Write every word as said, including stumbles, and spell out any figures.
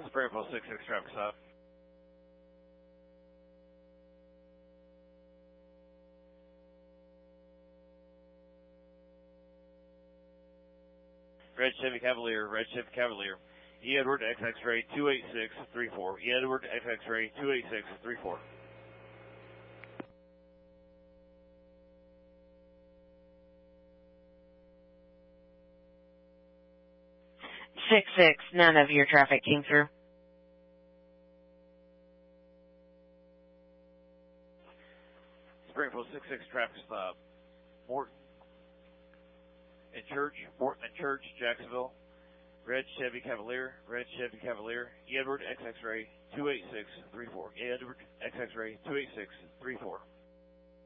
Springfield six six traffic stop. Red Chevy Cavalier, Red Chevy Cavalier. E Edward X X-ray two eight six three four. E Edward X X-ray two eight six three four. six six, none of your traffic came through. Springfield six six traffic stop. Morton and Church, Morton and Church, Jacksonville. Red Chevy Cavalier, Red Chevy Cavalier. E Edward X X-ray two eight six three four. E Edward X X-ray two eight six three four.